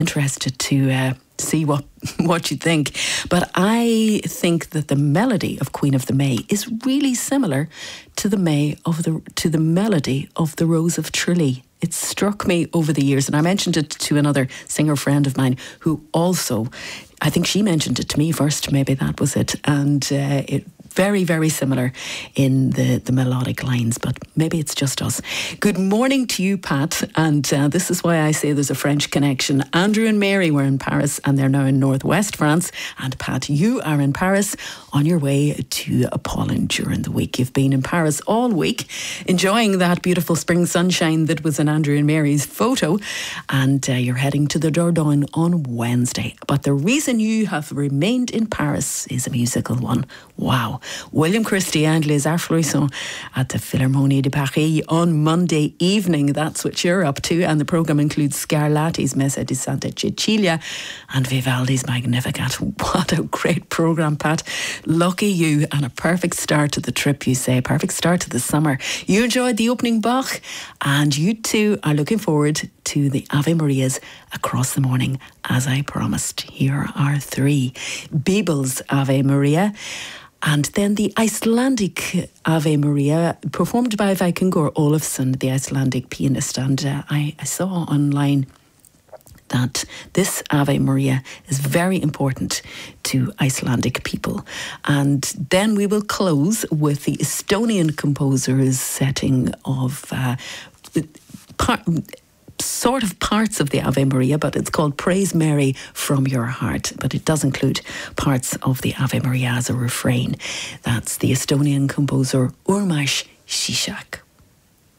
interested to see what you think. But I think that the melody of Queen of the May is really similar to the melody of the Rose of Tralee. It struck me over the years, and I mentioned it to another singer friend of mine who also, I think she mentioned it to me first, maybe that was it, and it very, very similar in the melodic lines, but maybe it's just us. Good morning to you, Pat, and this is why I say there's a French connection. Andrew and Mary were in Paris and they're now in northwest France, and Pat, you are in Paris on your way to Poland during the week. You've been in Paris all week, enjoying that beautiful spring sunshine that was in Andrew and Mary's photo, and you're heading to the Dordogne on Wednesday. But the reason you have remained in Paris is a musical one. Wow. William Christie and Les Arfloisons at the Philharmonie de Paris on Monday evening. That's what you're up to. And the programme includes Scarlatti's Messa di Santa Cecilia and Vivaldi's Magnificat. What a great programme, Pat. Lucky you, and a perfect start to the trip, you say. Perfect start to the summer. You enjoyed the opening Bach, and you too are looking forward to the Ave Marias across the morning, as I promised. Here are three. Bibel's Ave Maria, and then the Icelandic Ave Maria, performed by Vikingur Olafsson, the Icelandic pianist. And I saw online that this Ave Maria is very important to Icelandic people. And then we will close with the Estonian composer's setting of sort of parts of the Ave Maria, but it's called Praise Mary from Your Heart, but it does include parts of the Ave Maria as a refrain. That's the Estonian composer Urmas Šišák.